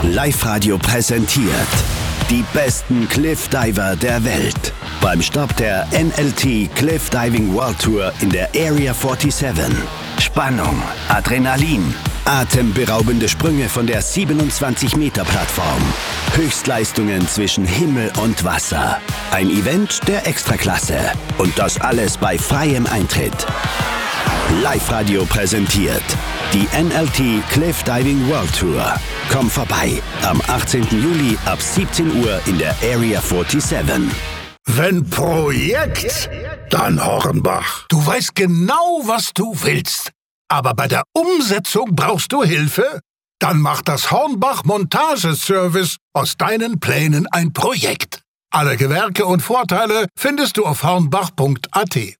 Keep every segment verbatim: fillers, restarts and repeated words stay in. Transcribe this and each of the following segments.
Live-Radio präsentiert die besten Cliffdiver der Welt. Beim Start der N L T Cliff Diving World Tour in der Area siebenundvierzig. Spannung, Adrenalin, atemberaubende Sprünge von der siebenundzwanzig Meter Plattform. Höchstleistungen zwischen Himmel und Wasser. Ein Event der Extraklasse. Und das alles bei freiem Eintritt. Live-Radio präsentiert die N L T Cliff Diving World Tour. Komm vorbei am achtzehnten Juli ab siebzehn Uhr in der Area siebenundvierzig. Wenn Projekt, dann Hornbach. Du weißt genau, was du willst. Aber bei der Umsetzung brauchst du Hilfe? Dann macht das Hornbach Montageservice aus deinen Plänen ein Projekt. Alle Gewerke und Vorteile findest du auf hornbach punkt a t.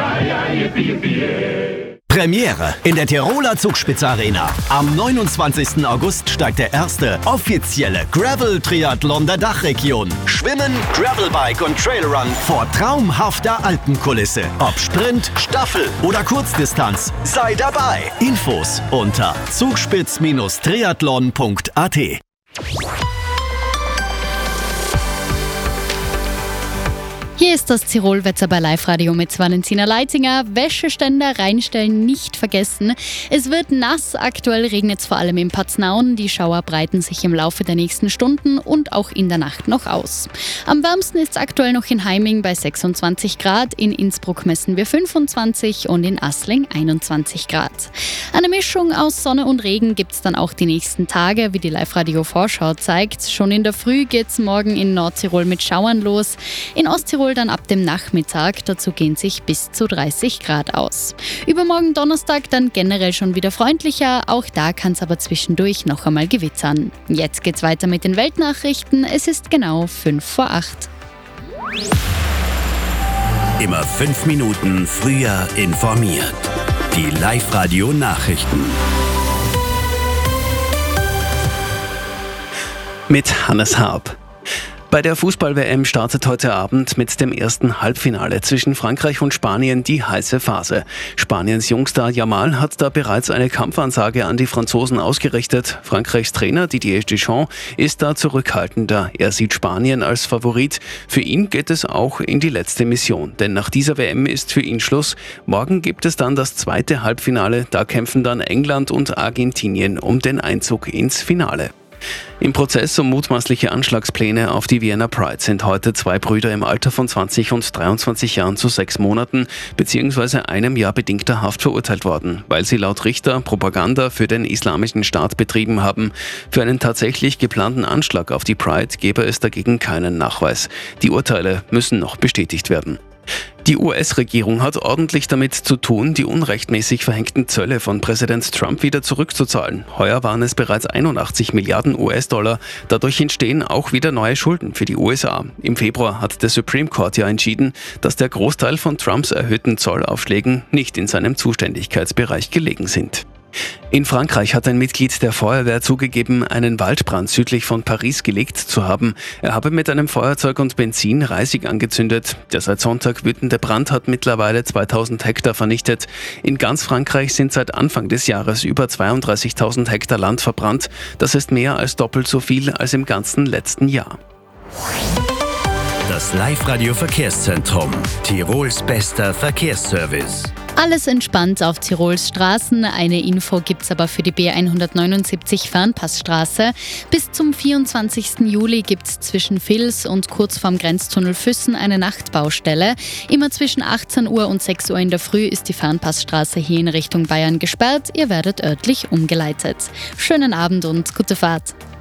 Premiere in der Tiroler Zugspitze-Arena. Am neunundzwanzigsten August steigt der erste offizielle Gravel-Triathlon der Dachregion. Schwimmen, Gravelbike und Trailrun vor traumhafter Alpenkulisse. Ob Sprint, Staffel oder Kurzdistanz, sei dabei. Infos unter zugspitz Triathlon punkt a t. Hier ist das Tirolwetter bei Live-Radio mit Valentina Leitinger. Wäscheständer reinstellen nicht vergessen. Es wird nass, aktuell regnet es vor allem in Paznaun. Die Schauer breiten sich im Laufe der nächsten Stunden und auch in der Nacht noch aus. Am wärmsten ist es aktuell noch in Heiming bei sechsundzwanzig Grad, in Innsbruck messen wir fünfundzwanzig und in Assling einundzwanzig Grad. Eine Mischung aus Sonne und Regen gibt es dann auch die nächsten Tage, wie die Live-Radio-Vorschau zeigt. Schon in der Früh geht es morgen in Nordtirol mit Schauern los. In Osttirol dann ab dem Nachmittag, dazu gehen sich bis zu dreißig Grad aus. Übermorgen Donnerstag dann generell schon wieder freundlicher, auch da kann es aber zwischendurch noch einmal gewittern. Jetzt geht's weiter mit den Weltnachrichten, es ist genau fünf vor acht. Immer fünf Minuten früher informiert. Die Live-Radio-Nachrichten. Mit Hannes Harb. Bei der Fußball-W M startet heute Abend mit dem ersten Halbfinale zwischen Frankreich und Spanien die heiße Phase. Spaniens Jungstar Yamal hat da bereits eine Kampfansage an die Franzosen ausgerichtet. Frankreichs Trainer Didier Deschamps ist da zurückhaltender. Er sieht Spanien als Favorit. Für ihn geht es auch in die letzte Mission, denn nach dieser W M ist für ihn Schluss. Morgen gibt es dann das zweite Halbfinale. Da kämpfen dann England und Argentinien um den Einzug ins Finale. Im Prozess um mutmaßliche Anschlagspläne auf die Vienna Pride sind heute zwei Brüder im Alter von zwanzig und dreiundzwanzig Jahren zu sechs Monaten bzw. einem Jahr bedingter Haft verurteilt worden, weil sie laut Richter Propaganda für den Islamischen Staat betrieben haben. Für einen tatsächlich geplanten Anschlag auf die Pride gebe es dagegen keinen Nachweis. Die Urteile müssen noch bestätigt werden. Die U S-Regierung hat ordentlich damit zu tun, die unrechtmäßig verhängten Zölle von Präsident Trump wieder zurückzuzahlen. Heuer waren es bereits einundachtzig Milliarden U S-Dollar. Dadurch entstehen auch wieder neue Schulden für die U S A. Im Februar hat der Supreme Court ja entschieden, dass der Großteil von Trumps erhöhten Zollaufschlägen nicht in seinem Zuständigkeitsbereich gelegen sind. In Frankreich hat ein Mitglied der Feuerwehr zugegeben, einen Waldbrand südlich von Paris gelegt zu haben. Er habe mit einem Feuerzeug und Benzin Reisig angezündet. Der seit Sonntag wütende Brand hat mittlerweile zweitausend Hektar vernichtet. In ganz Frankreich sind seit Anfang des Jahres über zweiunddreißigtausend Hektar Land verbrannt. Das ist mehr als doppelt so viel als im ganzen letzten Jahr. Das Live-Radio-Verkehrszentrum. Tirols bester Verkehrsservice. Alles entspannt auf Tirols Straßen. Eine Info gibt's aber für die B hundertneunundsiebzig Fernpassstraße. Bis zum vierundzwanzigsten Juli gibt's zwischen Vils und kurz vorm Grenztunnel Füssen eine Nachtbaustelle. Immer zwischen achtzehn Uhr und sechs Uhr in der Früh ist die Fernpassstraße hier in Richtung Bayern gesperrt. Ihr werdet örtlich umgeleitet. Schönen Abend und gute Fahrt.